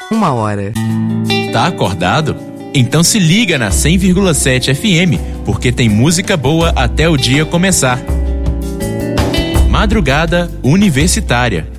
1h. Tá acordado? Então se liga na 100,7 FM, porque tem música boa até o dia começar. Madrugada Universitária.